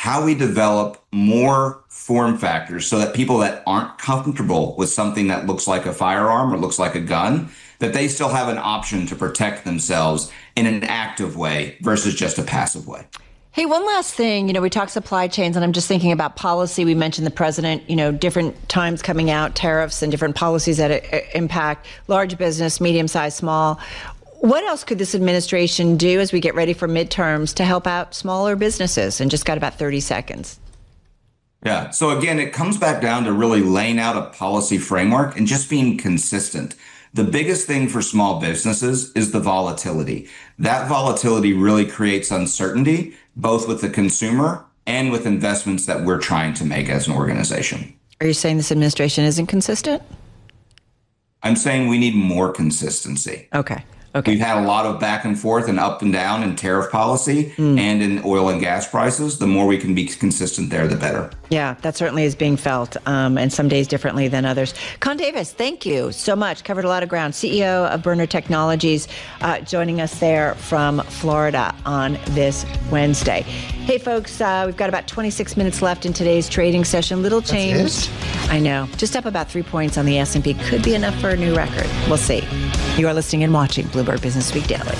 how we develop more form factors so that people that aren't comfortable with something that looks like a firearm or looks like a gun, that they still have an option to protect themselves in an active way versus just a passive way. Hey, one last thing, we talk supply chains, and I'm just thinking about policy. We mentioned the president, different times coming out, tariffs and different policies that impact large business, medium-sized, small. What else could this administration do as we get ready for midterms to help out smaller businesses? And just got about 30 seconds. Yeah. So again, it comes back down to really laying out a policy framework and just being consistent. The biggest thing for small businesses is the volatility. That volatility really creates uncertainty, both with the consumer and with investments that we're trying to make as an organization. Are you saying this administration isn't consistent? I'm saying we need more consistency. Okay. We've had a lot of back and forth and up and down in tariff policy and in oil and gas prices. The more we can be consistent there, the better. Yeah, that certainly is being felt, and some days differently than others. Con Davis, thank you so much. Covered a lot of ground. CEO of Byrna Technologies, joining us there from Florida on this Wednesday. Hey, folks, we've got about 26 minutes left in today's trading session. Little change. I know. Just up about 3 points on the S&P. Could be enough for a new record. We'll see. You are listening and watching Bloomberg Business Week Daily.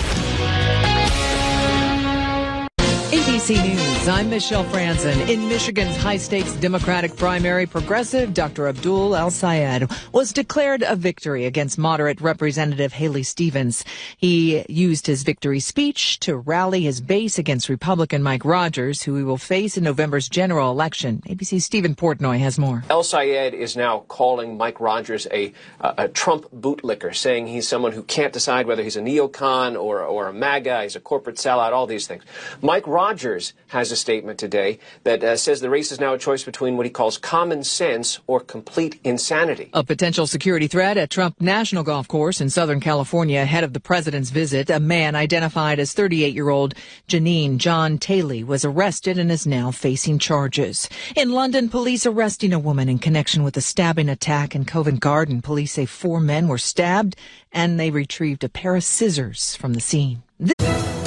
ABC News, I'm Michelle Franzen. In Michigan's high-stakes Democratic primary, progressive Dr. Abdul El-Sayed was declared a victory against moderate Representative Haley Stevens. He used his victory speech to rally his base against Republican Mike Rogers, who he will face in November's general election. ABC's Stephen Portnoy has more. El-Sayed is now calling Mike Rogers a Trump bootlicker, saying he's someone who can't decide whether he's a neocon or a MAGA, he's a corporate sellout, all these things. Mike Rogers has a statement today that says the race is now a choice between what he calls common sense or complete insanity. A potential security threat at Trump National Golf Course in Southern California ahead of the president's visit. A man identified as 38-year-old Janine John Taylor was arrested and is now facing charges. In London, police arresting a woman in connection with a stabbing attack in Covent Garden. Police say 4 men were stabbed and they retrieved a pair of scissors from the scene.